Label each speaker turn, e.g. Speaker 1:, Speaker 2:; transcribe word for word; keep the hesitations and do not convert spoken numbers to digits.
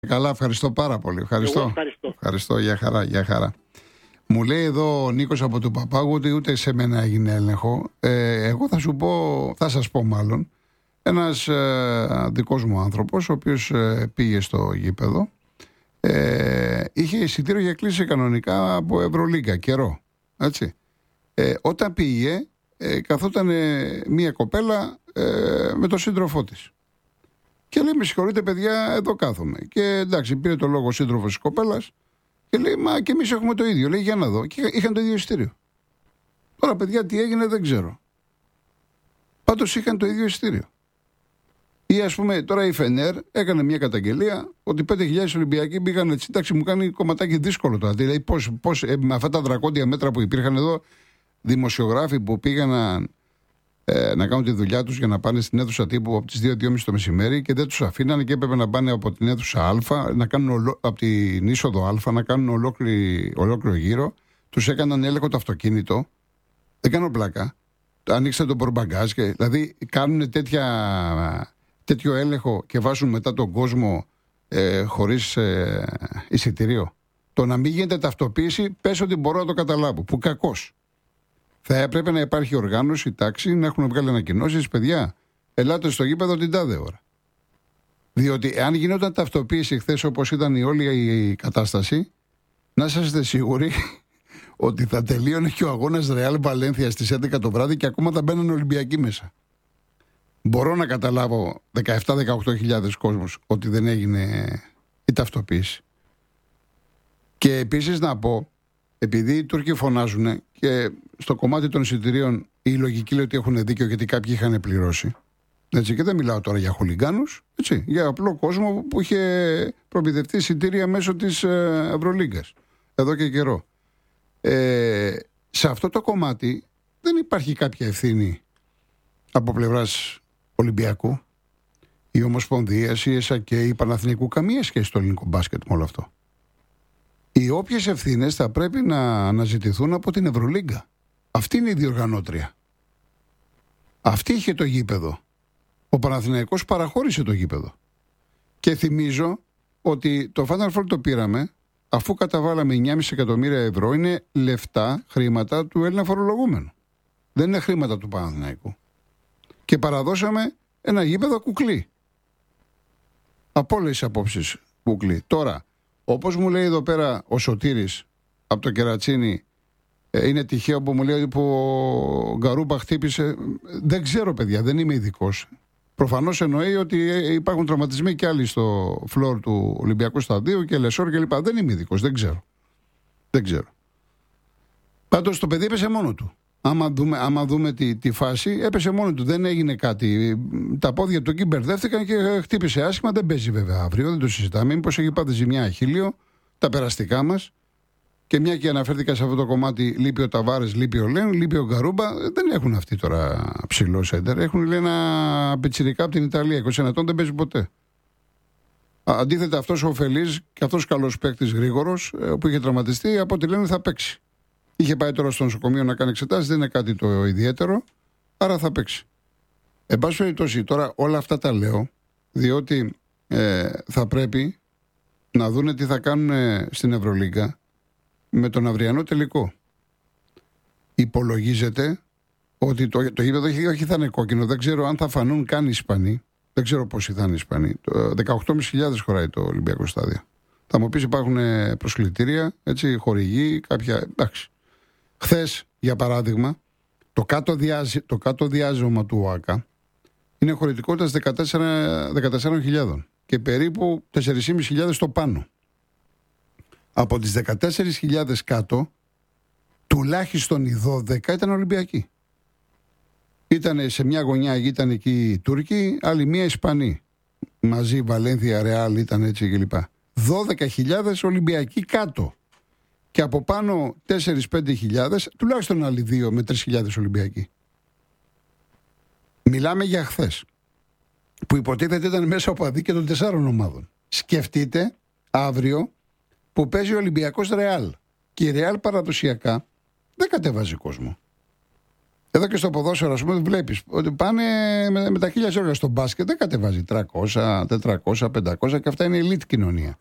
Speaker 1: Καλά, ευχαριστώ πάρα πολύ. Ευχαριστώ.
Speaker 2: Εγώ ευχαριστώ.
Speaker 1: Ευχαριστώ, για χαρά, για χαρά. Μου λέει εδώ ο Νίκος από του Παπάγου ότι ούτε σε μένα έγινε έλεγχο. Ε, εγώ θα σου πω, θα σας πω μάλλον, ένας ε, δικός μου άνθρωπος, ο οποίος ε, πήγε στο γήπεδο, ε, είχε εισιτήριο για κλήση κανονικά από Ευρωλίγκα, καιρό. Έτσι. Ε, όταν πήγε, ε, καθόταν ε, μία κοπέλα ε, με τον σύντροφό της. Και λέει, με συγχωρείτε παιδιά, εδώ κάθομαι. Και εντάξει, πήρε το λόγο ο σύντροφος της κοπέλας και λέει, μα και εμείς έχουμε το ίδιο. Λέει, για να δω. Και είχαν το ίδιο εισιτήριο. Τώρα, παιδιά, τι έγινε δεν ξέρω. Πάντως είχαν το ίδιο εισιτήριο. Ή ας πούμε, τώρα η Φενέρ έκανε μια καταγγελία ότι πέντε χιλιάδες Ολυμπιακοί πήγαν έτσι. Εντάξει, μου κάνει κομματάκι δύσκολο τώρα. Δηλαδή, πώς, πώς ε, με αυτά τα δρακόντια μέτρα που υπήρχαν εδώ, δημοσιογράφοι που πήγαν ε, να κάνουν τη δουλειά τους για να πάνε στην αίθουσα τύπου από τις δύο και μισή το μεσημέρι και δεν τους αφήνανε και έπρεπε να πάνε από την αίθουσα Α, να κάνουν ολο, από την είσοδο Α, να κάνουν ολόκληρο, ολόκληρο γύρο. Τους έκαναν έλεγχο το αυτοκίνητο. Δεν κάνω πλάκα. Ανοίξτε τον πορμπαγκάζ. Και, δηλαδή κάνουν τέτοια, τέτοιο έλεγχο και βάζουν μετά τον κόσμο ε, χωρίς ε, εισιτήριο. Το να μην γίνεται ταυτοποίηση, πες ότι μπορώ να το καταλάβω. Που κακώς. Θα έπρεπε να υπάρχει οργάνωση, τάξη, να έχουν βγάλει ανακοινώσεις. Παιδιά, ελάτε στο γήπεδο την τάδε ώρα. Διότι αν γινόταν ταυτοποίηση χθες όπως ήταν η όλη η κατάσταση, να είσαστε σίγουροι ότι θα τελείωνε και ο αγώνας Ρεάλ Βαλένθια στις έντεκα το βράδυ και ακόμα θα μπαίνουν Ολυμπιακοί μέσα. Μπορώ να καταλάβω δεκαεπτά με δεκαοκτώ χιλιάδες κόσμος ότι δεν έγινε η ταυτοποίηση. Και επίσης να πω, επειδή οι Τούρκοι φωνάζουν και στο κομμάτι των εισιτηρίων η λογική λέει ότι έχουν δίκιο γιατί κάποιοι είχαν πληρώσει. Έτσι, και δεν μιλάω τώρα για χουλιγκάνους, έτσι, για απλό κόσμο που είχε προμηθευτεί εισιτήρια μέσω της Ευρωλίγκας εδώ και καιρό. Ε, σε αυτό το κομμάτι δεν υπάρχει κάποια ευθύνη από πλευράς Ολυμπιακού, η Ομοσπονδίας, η ΕΣΑΚΕ, η Παναθηναϊκού, καμία σχέση στο ελληνικό μπάσκετ με όλο αυτό. Οι όποιες ευθύνες θα πρέπει να αναζητηθούν από την Ευρωλίγκα. Αυτή είναι η διοργανώτρια. Αυτή είχε το γήπεδο. Ο Παναθηναϊκός παραχώρησε το γήπεδο. Και θυμίζω ότι το Final Four το πήραμε αφού καταβάλαμε εννιά κόμμα πέντε εκατομμύρια ευρώ. Είναι λεφτά, χρήματα του Έλληνα φορολογούμενου. Δεν είναι χρήματα του Παναθηναϊκού. Και παραδώσαμε ένα γήπεδο κουκλί. Από όλες τις απόψεις κουκλί. Τώρα, όπως μου λέει εδώ πέρα ο Σωτήρης από το Κερατσίνι, ε, είναι τυχαίο που μου λέει που ο Γκαρούμπα χτύπησε. Δεν ξέρω, παιδιά, δεν είμαι ειδικός. Προφανώς εννοεί ότι υπάρχουν τραυματισμοί και άλλοι στο φλόρ του Ολυμπιακού Σταδίου και Λεσόρ και λοιπά. Δεν είμαι ειδικός, δεν ξέρω. Δεν ξέρω. Πάντως το παιδί έπεσε μόνο του. Άμα δούμε, άμα δούμε τη, τη φάση, έπεσε μόνο του. Δεν έγινε κάτι. Τα πόδια του εκεί μπερδεύτηκαν και χτύπησε άσχημα. Δεν παίζει βέβαια αύριο, δεν το συζητάμε. Μήπως έχει πάθει ζημιά αχίλιο, τα περαστικά μας. Και μια και αναφέρθηκα σε αυτό το κομμάτι, λείπει ο Ταβάρες, λείπει ο Λέων, λείπει ο Γκαρούμπα. Δεν έχουν αυτοί τώρα ψηλό σέντερ. Έχουν λέει ένα πιτσιρικά από την Ιταλία, είκοσι ένα ετών, δεν παίζει ποτέ. Αντίθετα, αυτός ο Φελής και αυτός καλός παίκτης γρήγορος που είχε τραυματιστεί, από ό,τι λένε θα παίξει. Είχε πάει τώρα στο νοσοκομείο να κάνει εξετάσεις, δεν είναι κάτι το ιδιαίτερο, άρα θα παίξει. Εν πάση περιπτώσει, τώρα όλα αυτά τα λέω, διότι ε, θα πρέπει να δούνε τι θα κάνουν στην Ευρωλίγκα με τον αυριανό τελικό. Υπολογίζεται ότι το, το γήπεδο όχι θα είναι κόκκινο, δεν ξέρω αν θα φανούν καν οι Ισπανοί, δεν ξέρω πόσοι θα είναι οι Ισπανοί. δεκαοκτώ χιλιάδες πεντακόσιες χωράει το Ολυμπιακό Στάδιο. Θα μου πεις υπάρχουν προσκλητήρια, έτσι, χορηγοί, κάποια. Εντάξει. Χθες, για παράδειγμα, το κάτω, διάζ, το κάτω διάζωμα του ΟΑΚΑ είναι χωρητικότητας δεκατέσσερις χιλιάδες και περίπου τέσσερις χιλιάδες πεντακόσιες στο πάνω. Από τις δεκατέσσερις χιλιάδες κάτω, τουλάχιστον οι δώδεκα ήταν Ολυμπιακοί. Ήταν σε μια γωνιά, ήταν εκεί οι Τούρκοι, άλλη μία Ισπανοί. Μαζί, Βαλένθια, Ρεάλ, ήταν έτσι κλπ. δώδεκα χιλιάδες Ολυμπιακοί κάτω. Και από πάνω τέσσερις με πέντε χιλιάδες, τουλάχιστον άλλοι δύο με τρεις χιλιάδες Ολυμπιακοί. Μιλάμε για χθες, που υποτίθεται ήταν μέσα από αδί και των τεσσάρων ομάδων. Σκεφτείτε αύριο που παίζει ο Ολυμπιακός Ρεάλ. Και η Ρεάλ παραδοσιακά δεν κατεβάζει κόσμο. Εδώ και στο ποδόσφαιρο, ας πούμε, βλέπεις ότι πάνε με, με τα χίλια ζόρια στο μπάσκετ, δεν κατεβάζει τριακόσια, τετρακόσια, πεντακόσια και αυτά είναι elite κοινωνία.